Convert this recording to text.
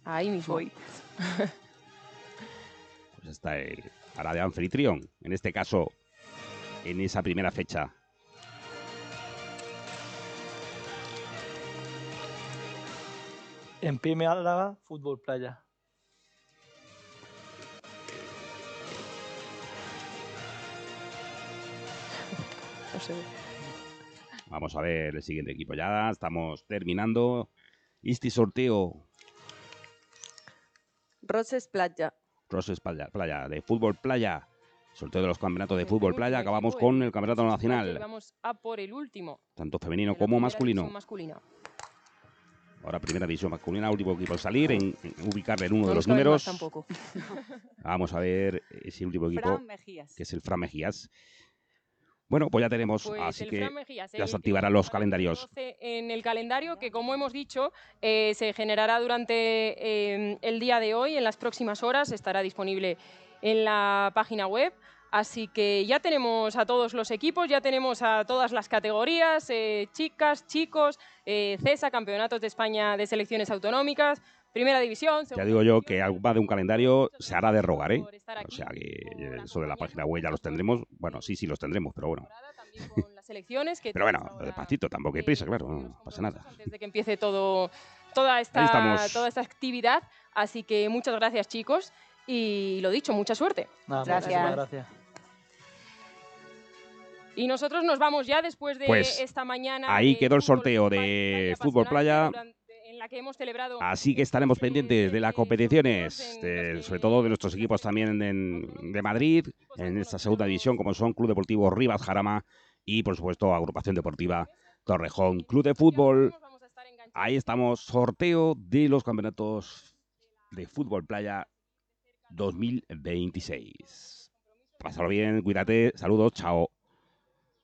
Ahí mismo. Voy. Pues esta hará de anfitrión, en este caso, en esa primera fecha. En pie Málaga, fútbol playa. No sé. Vamos a ver el siguiente equipo ya. Estamos terminando este sorteo. Roses Playa. Roses Playa, de fútbol playa. Sorteo de los campeonatos de El fútbol penúltimo playa. Acabamos equipo, con el campeonato Roses Playa, y nacional. vamos a por el último. Tanto femenino de la como primera masculino. división masculina. Ahora primera división masculina, último equipo al salir, en ubicarle en uno de los caben números. más tampoco. Vamos a ver ese último equipo, Fran Mejías. que es el Fran Mejías. Bueno, pues ya tenemos, Pues así el que Fran Mejías, ya se el activarán equipo los número calendarios. 12 en el calendario, que como hemos dicho, se generará durante el día de hoy, en las próximas horas, estará disponible en la página web. Así que ya tenemos a todos los equipos, ya tenemos a todas las categorías, chicas, chicos, CESA, Campeonatos de España de Selecciones Autonómicas, Primera División. Ya digo yo que División. más de un calendario se hará de rogar, ¿eh? Por estar O aquí, sea que por eso de la página acompañarnos web ya los tendremos. Bueno, sí, los tendremos, pero bueno. También con las selecciones, que Pero tenéis bueno, ahora, despacito, tampoco hay prisa, claro, primeros no pasa nada. compromisos antes de que empiece toda Ahí estamos. esta actividad. Así que muchas gracias, chicos, y lo dicho, mucha suerte. Nada, Gracias. muchísimas gracias. Y nosotros nos vamos ya después de Pues, esta mañana. ahí de quedó el fútbol sorteo de fútbol apasionante, playa. en la que hemos celebrado Así que estaremos pendientes de las competiciones, sobre todo de nuestros equipos también de Madrid, en esta segunda división, como son Club Deportivo Rivas Jarama y, por supuesto, Agrupación Deportiva Torrejón Club de Fútbol. Ahí estamos, sorteo de los campeonatos de fútbol playa 2026. Pásalo bien, cuídate, saludos, chao.